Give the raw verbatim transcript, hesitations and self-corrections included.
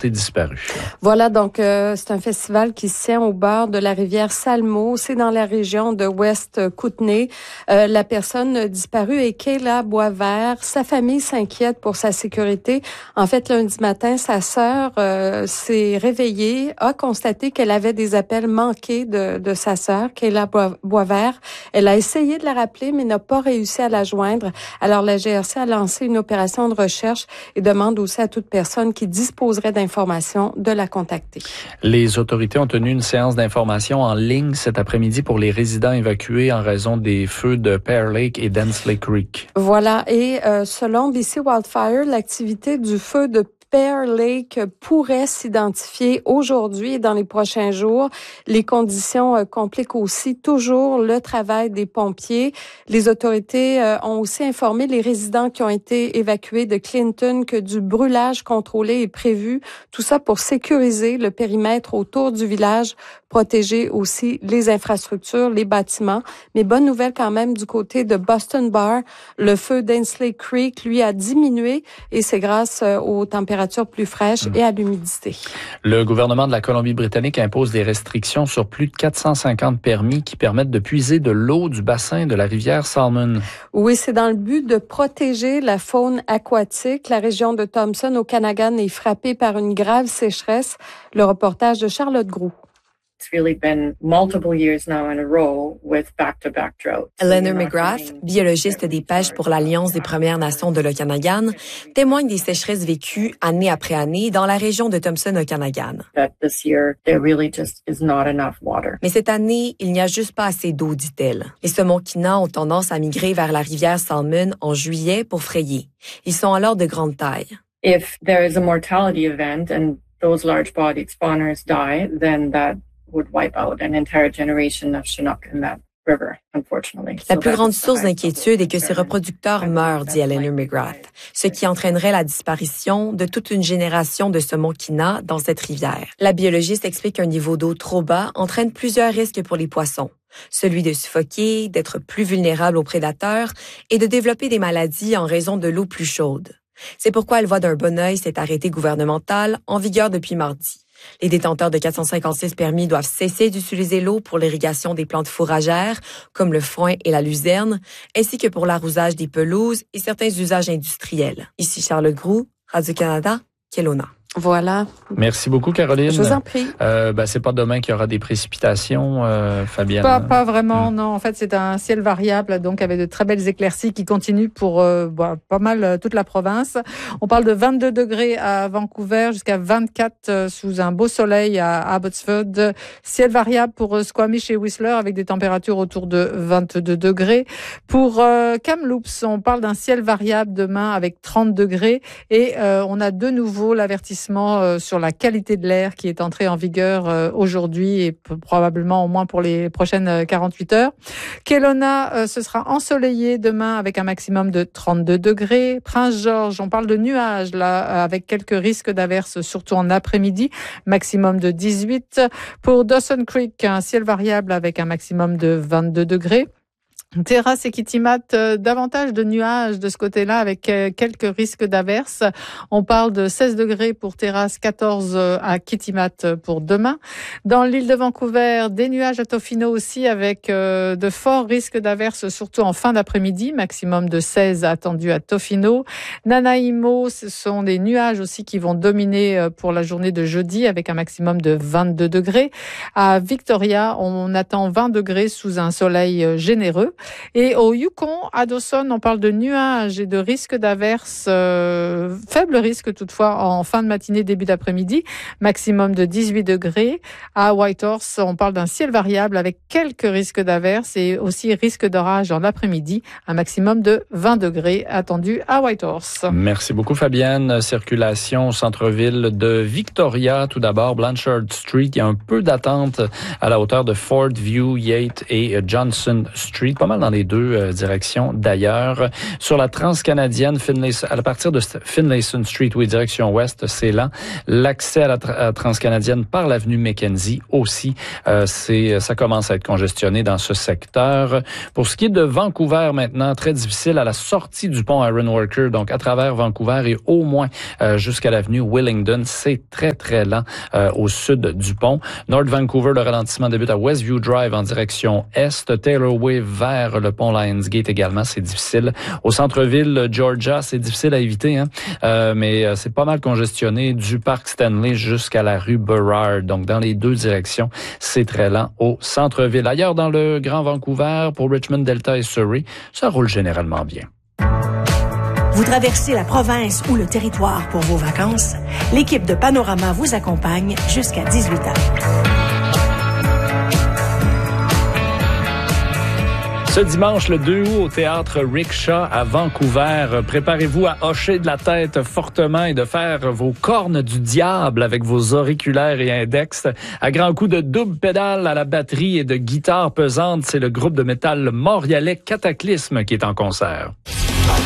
portés disparus. Voilà, donc euh, c'est un festival qui se tient au bord de la rivière Salmo. C'est dans la région de West Kootenay. Euh, la personne disparue est Kayla Boisvert. Sa famille s'inquiète pour sa sécurité. En fait, lundi matin, sa sœur euh, s'est réveillée, a constaté qu'elle avait des appels manqués de, de sa sœur, Kayla Boisvert. Elle a essayé de la rappeler, mais n'a pas réussi à la joindre. Alors, la G R C a lancé une opération de recherche et demande aussi à toute personne qui disposerait d'informations de la contacter. Les autorités ont tenu une séance d'information en ligne cet après-midi pour les résidents évacués en raison des feux de Pear Lake et Densley Creek. Voilà, et euh, selon B C Wildfire, l'activité du feu de Pear Lake pourrait s'identifier aujourd'hui et dans les prochains jours. Les conditions euh, compliquent aussi toujours le travail des pompiers. Les autorités euh, ont aussi informé les résidents qui ont été évacués de Clinton que du brûlage contrôlé est prévu. Tout ça pour sécuriser le périmètre autour du village, protéger aussi les infrastructures, les bâtiments. Mais bonne nouvelle quand même du côté de Boston Bar. Le feu d'Ainsleigh Creek, lui, a diminué et c'est grâce euh, aux températures plus fraîches et à l'humidité. Le gouvernement de la Colombie-Britannique impose des restrictions sur plus de quatre cent cinquante permis qui permettent de puiser de l'eau du bassin de la rivière Salmon. Oui, c'est dans le but de protéger la faune aquatique. La région de Thompson au Canada est frappée par une grave sécheresse. Le reportage de Charlotte Groux. It's really been multiple years now in a row with back-to-back droughts. Eleanor McGrath, biologiste des pêches pour l'Alliance des Premières Nations de l'Okanagan, témoigne des sécheresses vécues année après année dans la région de Thompson-Okanagan. Really Mais cette année, il n'y a juste pas assez d'eau, dit-elle. Les Semonkina ont tendance à migrer vers la rivière Salmon en juillet pour frayer. Ils sont alors de grande taille. If there is a mortality event and those large-bodied spawners die, then that would wipe out an entire generation of Chinook in that river, unfortunately. La plus grande source d'inquiétude est que ces reproducteurs meurent, dit Eleanor McGrath, ce qui entraînerait la disparition de toute une génération de Semonkina dans cette rivière. La biologiste explique qu'un niveau d'eau trop bas entraîne plusieurs risques pour les poissons. Celui de suffoquer, d'être plus vulnérable aux prédateurs et de développer des maladies en raison de l'eau plus chaude. C'est pourquoi elle voit d'un bon œil cet arrêté gouvernemental en vigueur depuis mardi. Les détenteurs de quatre cent cinquante-six permis doivent cesser d'utiliser l'eau pour l'irrigation des plantes fourragères, comme le foin et la luzerne, ainsi que pour l'arrosage des pelouses et certains usages industriels. Ici Charlotte Groux, Radio-Canada, Kelowna. Voilà. Merci beaucoup, Caroline. Je vous en prie. Euh, ben, c'est pas demain qu'il y aura des précipitations, euh, Fabienne. Pas, pas vraiment, mmh. non. En fait, c'est un ciel variable, donc avec de très belles éclaircies qui continuent pour euh, bah, pas mal euh, toute la province. On parle de vingt-deux degrés à Vancouver, jusqu'à vingt-quatre euh, sous un beau soleil à Abbotsford. Ciel variable pour euh, Squamish et Whistler, avec des températures autour de vingt-deux degrés. Pour euh, Kamloops, on parle d'un ciel variable demain avec trente degrés. Et euh, on a de nouveau l'avertissement sur la qualité de l'air qui est entré en vigueur aujourd'hui et probablement au moins pour les prochaines quarante-huit heures. Kelowna, ce sera ensoleillé demain avec un maximum de trente-deux degrés. Prince-Georges, on parle de nuages là avec quelques risques d'averses surtout en après-midi, maximum de dix-huit. Pour Dawson Creek, un ciel variable avec un maximum de vingt-deux degrés. Terrasse et Kitimat, euh, davantage de nuages de ce côté-là avec euh, quelques risques d'averses. On parle de seize degrés pour Terrasse, quatorze à Kitimat pour demain. Dans l'île de Vancouver, des nuages à Tofino aussi avec euh, de forts risques d'averses, surtout en fin d'après-midi, maximum de seize attendus à Tofino. Nanaimo, ce sont des nuages aussi qui vont dominer euh, pour la journée de jeudi avec un maximum de vingt-deux degrés. À Victoria, on attend vingt degrés sous un soleil euh, généreux. Et au Yukon, à Dawson, on parle de nuages et de risques d'averses, euh, faible risque toutefois en fin de matinée, début d'après-midi, maximum de dix-huit degrés. À Whitehorse, on parle d'un ciel variable avec quelques risques d'averses et aussi risque d'orage en l'après-midi, un maximum de vingt degrés attendu à Whitehorse. Merci beaucoup, Fabienne. Circulation au centre-ville de Victoria. Tout d'abord, Blanchard Street. Il y a un peu d'attente à la hauteur de Ford View, Yate et Johnson Street. Pas mal mal dans les deux euh, directions d'ailleurs. Sur la transcanadienne, Finlayson, à partir de Finlayson Street, oui, direction ouest, c'est lent. L'accès à la tra- à transcanadienne par l'avenue Mackenzie aussi, euh, c'est ça commence à être congestionné dans ce secteur. Pour ce qui est de Vancouver maintenant, très difficile à la sortie du pont Ironworker, donc à travers Vancouver et au moins euh, jusqu'à l'avenue Willingdon, c'est très très lent euh, au sud du pont. North Vancouver, le ralentissement débute à Westview Drive en direction est. Taylor Way vers le pont Lionsgate également, c'est difficile. Au centre-ville, Georgia, c'est difficile à éviter, hein? euh, mais euh, c'est pas mal congestionné du parc Stanley jusqu'à la rue Burrard. Donc dans les deux directions, c'est très lent au centre-ville. Ailleurs dans le Grand Vancouver, pour Richmond, Delta et Surrey, ça roule généralement bien. Vous traversez la province ou le territoire pour vos vacances? L'équipe de Panorama vous accompagne jusqu'à dix-huit heures. Ce dimanche, le deux août, au théâtre Rickshaw à Vancouver, préparez-vous à hocher de la tête fortement et de faire vos cornes du diable avec vos auriculaires et index. À grands coups de double pédale à la batterie et de guitare pesante, c'est le groupe de métal montréalais Cataclysme qui est en concert.